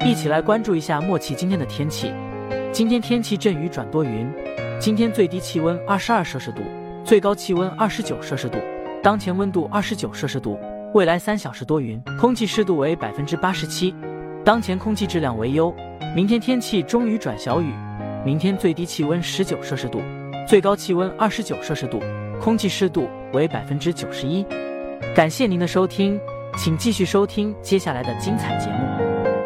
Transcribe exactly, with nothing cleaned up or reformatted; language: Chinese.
一起来关注一下莫奇今天的天气。今天天气阵雨转多云，今天最低气温二十二摄氏度，最高气温二十九摄氏度，当前温度二十九摄氏度，未来三小时多云，空气湿度为百分之八十七，当前空气质量为优。明天天气中雨转小雨，明天最低气温十九摄氏度，最高气温二十九摄氏度，空气湿度为百分之九十一。感谢您的收听，请继续收听接下来的精彩节目。